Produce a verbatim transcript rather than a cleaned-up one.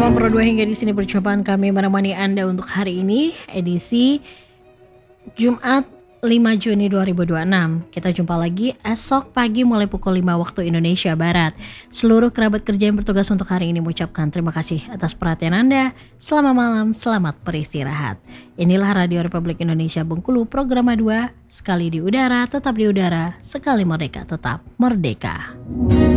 Bersama Pro dua hingga di sini percobaan kami menemani Anda untuk hari ini, edisi Jumat lima Juni dua ribu dua puluh enam. Kita jumpa lagi esok pagi mulai pukul lima waktu Indonesia Barat. Seluruh kerabat kerja yang bertugas untuk hari ini mengucapkan terima kasih atas perhatian Anda. Selamat malam, selamat beristirahat. Inilah Radio Republik Indonesia Bengkulu, Program dua. Sekali di udara, tetap di udara. Sekali merdeka, tetap merdeka.